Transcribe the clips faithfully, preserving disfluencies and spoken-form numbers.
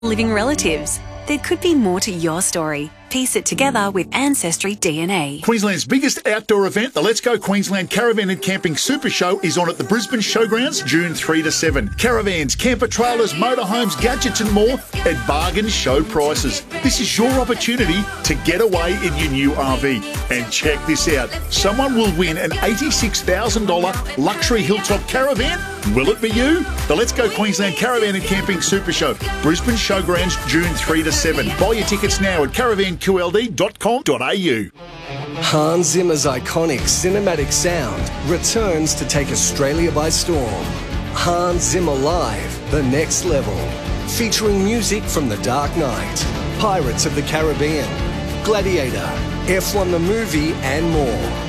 living relatives. There could be more to your story. Piece it together with Ancestry D N A. Queensland's biggest outdoor event, the Let's Go Queensland Caravan and Camping Super Show, is on at the Brisbane Showgrounds June third to seventh. Caravans, camper trailers, motorhomes, gadgets and more at bargain show prices. This is your opportunity to get away in your new R V. And check this out. Someone will win an eighty-six thousand dollars luxury hilltop caravan. Will it be you? The Let's Go Queensland Caravan and Camping Super Show, Brisbane Showgrounds June third to seventh. Buy your tickets now at caravan q l d dot com dot a u. Hans Zimmer's iconic cinematic sound returns to take Australia by storm. Hans Zimmer Live, The Next Level. Featuring music from The Dark Knight, Pirates of the Caribbean, Gladiator, F one the movie and more.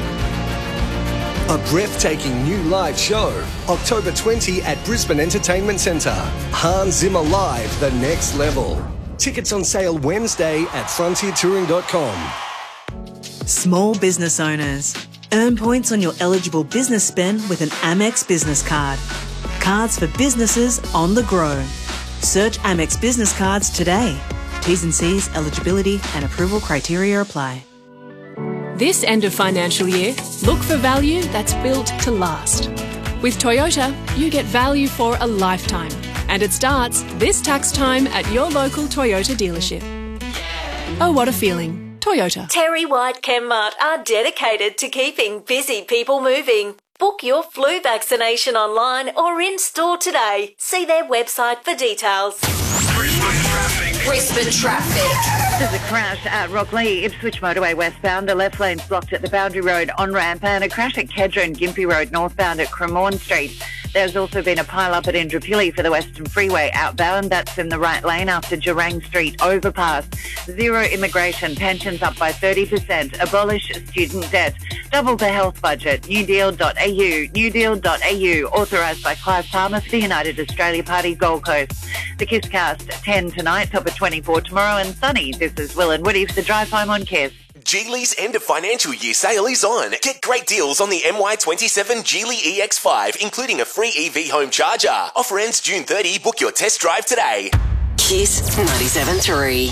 A breathtaking new live show, October twentieth at Brisbane Entertainment Centre. Hans Zimmer Live, The Next Level. Tickets on sale Wednesday at frontier touring dot com. Small business owners. Earn points on your eligible business spend with an Amex business card. Cards for businesses on the grow. Search Amex Business Cards today. T's and C's, eligibility and approval criteria apply. This end of financial year, look for value that's built to last. With Toyota, you get value for a lifetime. And it starts this tax time at your local Toyota dealership. Oh, what a feeling. Toyota. Terry White Chemmart are dedicated to keeping busy people moving. Book your flu vaccination online or in-store today. See their website for details. Brisbane traffic. Brisbane traffic. There's a crash at Rockley, Ipswich motorway westbound. The left lane's blocked at the Boundary Road on-ramp and a crash at Kedra and Gympie Road northbound at Cremorne Street. There's also been a pile-up at Indooroopilly for the Western Freeway outbound. That's in the right lane after Jurang Street overpass. Zero immigration, pensions up by thirty percent. Abolish student debt. Double the health budget. new deal dot a u. new deal dot a u. Authorised by Clive Palmer for the United Australia Party Gold Coast. The Kisscast, ten tonight, top of twenty-four tomorrow and sunny. This is Will and Woody for the drive home on Kiss. Geely's end of financial year sale is on. Get great deals on the M Y twenty-seven Geely E X five, including a free E V home charger. Offer ends June thirtieth. Book your test drive today. Kiss ninety-seven point three.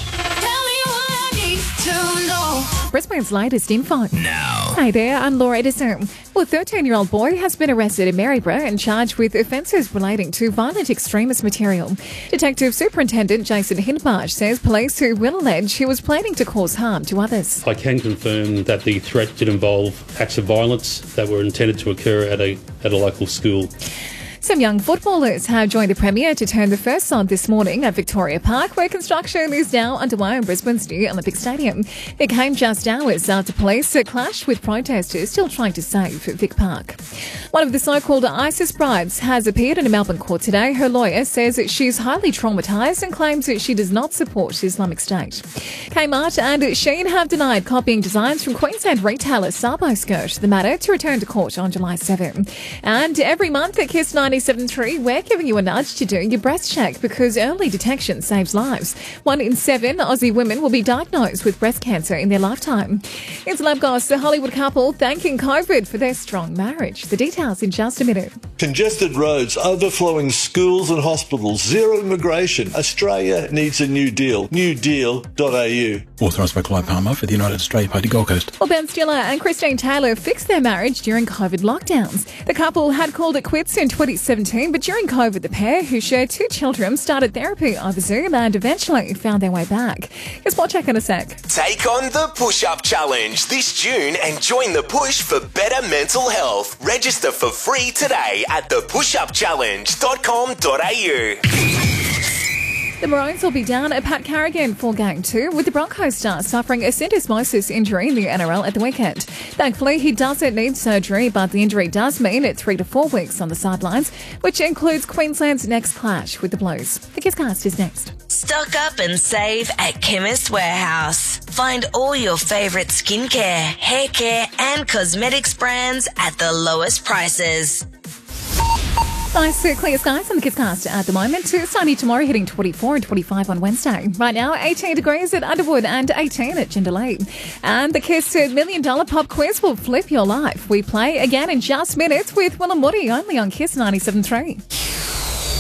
Brisbane's latest info. Now. Hi there, I'm Laura Edison. Well, a thirteen-year-old boy has been arrested in Maryborough and charged with offences relating to violent extremist material. Detective Superintendent Jason Hindmarsh says police who will allege he was planning to cause harm to others. I can confirm that the threat did involve acts of violence that were intended to occur at a at a local school. Some young footballers have joined the Premier to turn the first sod this morning at Victoria Park, where construction is now underway in Brisbane's new Olympic Stadium. It came just hours after police clashed with protesters still trying to save Vic Park. One of the so-called ISIS brides has appeared in a Melbourne court today. Her lawyer says that she's highly traumatised and claims that she does not support Islamic State. Kmart and Shein have denied copying designs from Queensland retailer Sabo Skirt. The matter to return to court on July seventh. And every month at Kiss ninety-seven point three, we're giving you a nudge to do your breast check because early detection saves lives. One in seven Aussie women will be diagnosed with breast cancer in their lifetime. It's Lab Goss, the Hollywood couple thanking COVID for their strong marriage. The details in just a minute. Congested roads, overflowing schools and hospitals, zero immigration. Australia needs a new deal. new deal dot a u. Authorised by Clive Palmer for the United Australia Party Gold Coast. Well, Ben Stiller and Christine Taylor fixed their marriage during COVID lockdowns. The couple had called it quits in twenty seventeen, but during COVID, the pair, who shared two children, started therapy over Zoom and eventually found their way back. Here's more check in a sec. Take on the Push-Up Challenge this June and join the push for better mental health. Register for free today at the push up challenge dot com dot a u. The Maroons will be down at Pat Carrigan for Game two, with the Broncos star suffering a syndesmosis injury in the N R L at the weekend. Thankfully, he doesn't need surgery, but the injury does mean it's three to four weeks on the sidelines, which includes Queensland's next clash with the Blues. The Kisscast is next. Stock up and save at Chemist Warehouse. Find all your favourite skincare, hair care and cosmetics brands at the lowest prices. Nice uh, clear skies on the Kisscast at the moment. Sunny tomorrow, hitting twenty-four and twenty-five on Wednesday. Right now, eighteen degrees at Underwood and eighteen at Jindalee. And the Kiss Million Dollar Pop Quiz will flip your life. We play again in just minutes with Will and Woody, only on Kiss ninety-seven point three.